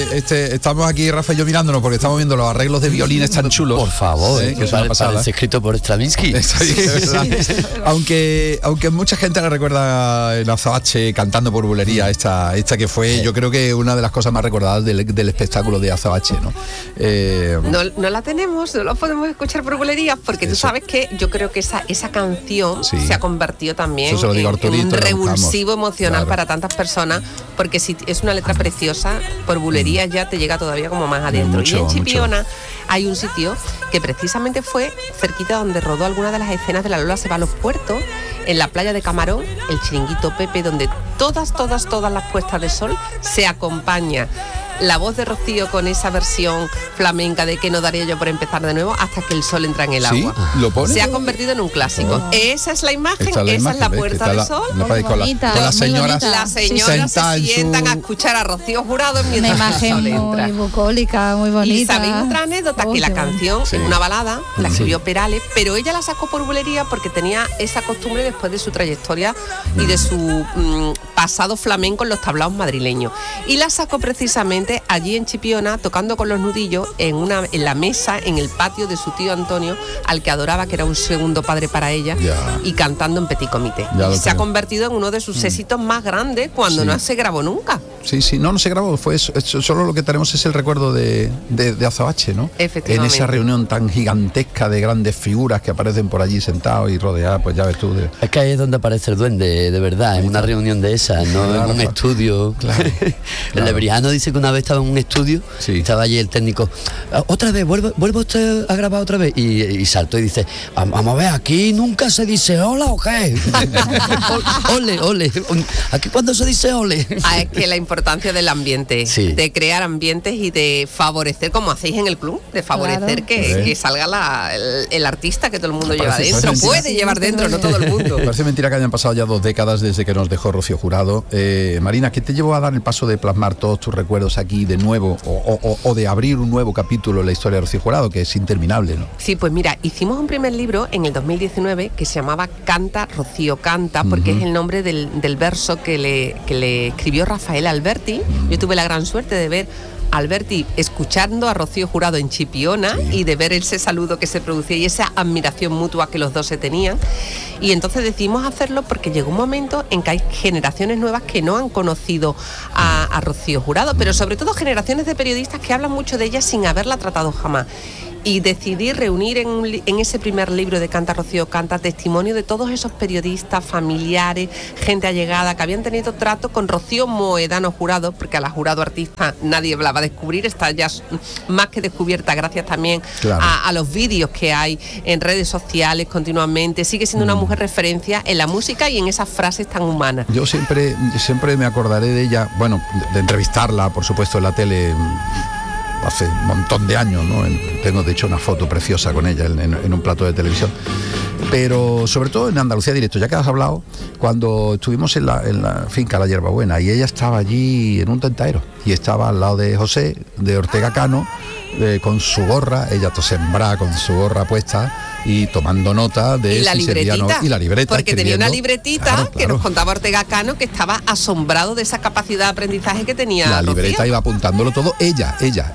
estamos aquí, Rafa y yo, mirándonos porque estamos viendo los arreglos de violines tan chulos. Por favor, que es una pasada. Parece escrito por Stravinsky. Aunque mucha gente le recuerda en Azabache cantando por bulería, esta que fue, yo creo que una de las cosas más recordadas del espectáculo de Azabache, ¿no? No la tenemos, no la podemos escuchar por bulerías, porque tú sabes que yo creo que esa canción se ha convertido también en un revulsivo emocional para tantas personas, porque si es una letra preciosa, por bulerías ya te llega todavía como más adentro. Y en Chipiona hay un sitio que precisamente fue cerquita donde rodó alguna de las escenas de La Lola se va a los puertos, en la playa de Camarón, el Chiringuito Pepe, donde todas las puestas de sol se acompaña la voz de Rocío con esa versión flamenca de que no daría yo por empezar de nuevo hasta que el sol entra en el agua. ¿Lo pone? Se ha convertido en un clásico. Esa es la imagen, esa es la Puerta del Sol. Con las señoras se sientan a escuchar a Rocío Jurado mientras una imagen el sol entra. muy bucólica, muy bonita. Y sabéis otra anécdota, que la canción es una balada, la escribió Perales, pero ella la sacó por bulería porque tenía esa costumbre después de su trayectoria y de su pasado flamenco en los tablaos madrileños. Y la sacó precisamente allí en Chipiona, tocando con los nudillos en la mesa, en el patio de su tío Antonio, al que adoraba, que era un segundo padre para ella, y cantando en Petit Comité. Y se ha convertido en uno de sus éxitos más grandes cuando no se grabó nunca. Sí, no se grabó, fue eso, solo lo que tenemos es el recuerdo de Azabache, ¿no? En esa reunión tan gigantesca de grandes figuras que aparecen por allí sentados y rodeadas, pues ya ves tú. Es que ahí es donde aparece el duende, de verdad, en una reunión de esas, no en un estudio. El Lebrijano dice que una vez estaba en un estudio, estaba allí el técnico, otra vez, vuelve usted a grabar otra vez, y saltó y dice, vamos a ver, aquí nunca se dice hola o qué. ole, aquí cuando se dice ole. Es que la importancia del ambiente, de crear ambientes y de favorecer, como hacéis en el club, de favorecer que salga el artista que todo el mundo lleva dentro, puede llevar dentro, no todo el mundo. Parece mentira que hayan pasado ya 2 décadas desde que nos dejó Rocío Jurado. Marina, ¿qué te llevó a dar el paso de plasmar todos tus recuerdos aquí de nuevo, o de abrir un nuevo capítulo en la historia de Rocío Jurado, que es interminable, ¿no? Sí, pues mira, hicimos un primer libro en el 2019 que se llamaba Canta, Rocío Canta, porque es el nombre del verso que le escribió Rafael Alberti. Yo tuve la gran suerte de ver Alberti escuchando a Rocío Jurado en Chipiona y de ver ese saludo que se producía y esa admiración mutua que los dos se tenían. Y entonces decidimos hacerlo porque llegó un momento en que hay generaciones nuevas que no han conocido a Rocío Jurado, pero sobre todo generaciones de periodistas que hablan mucho de ella sin haberla tratado jamás. Y decidí reunir en ese primer libro de Canta, Rocío Canta, testimonio de todos esos periodistas, familiares, gente allegada que habían tenido trato con Rocío Moedano Jurado, porque a la Jurado artista nadie la va a descubrir, está ya más que descubierta gracias también a los vídeos que hay en redes sociales continuamente. Sigue siendo una mujer referencia en la música y en esas frases tan humanas. Yo siempre me acordaré de ella, bueno, de entrevistarla, por supuesto, en la tele hace un montón de años, ¿no? Tengo de hecho una foto preciosa con ella en un plato de televisión, pero sobre todo en Andalucía Directo, ya que has hablado, cuando estuvimos en la finca La Hierbabuena y ella estaba allí en un tentadero y estaba al lado de José de Ortega Cano con su gorra, ella sembrada con su gorra puesta y tomando nota de y la libreta, porque tenía una libretita que nos contaba Ortega Cano, que estaba asombrado de esa capacidad de aprendizaje que tenía la libreta. Rocío. Iba apuntándolo todo ella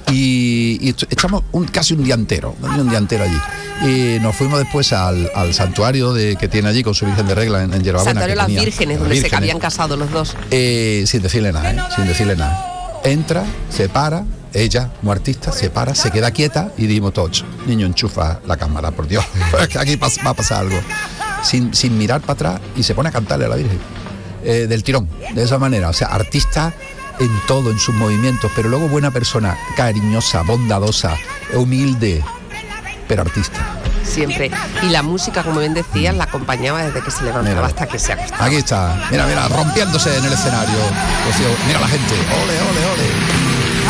y echamos casi un día entero allí, y nos fuimos después al santuario que tiene allí con su Virgen de Regla en Hierbabuena, Santuario de las Vírgenes, donde se habían casado los dos, sin decirle nada, entra, se para. Ella, como artista, se para, se queda quieta y dijimos todos, niño, enchufa la cámara, por Dios, aquí va a pasar algo. Sin mirar para atrás, y se pone a cantarle a la Virgen, del tirón, de esa manera. O sea, artista en todo, en sus movimientos, pero luego buena persona, cariñosa, bondadosa, humilde, pero artista. Siempre. Y la música, como bien decías, la acompañaba desde que se levantaba hasta que se acostaba. Aquí está, mira, rompiéndose en el escenario. Mira la gente, ole, ole, ole.